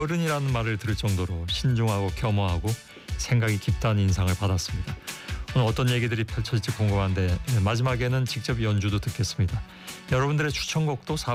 어른이라는 말을 들을 정도로 신중하고 겸허하고 생각이 깊다는 인상을 받았습니다. 오늘 어떤 얘기들이 펼쳐질지 궁금한데 마지막에는 직접 연주도 듣겠습니다. 여러분들의 추천곡도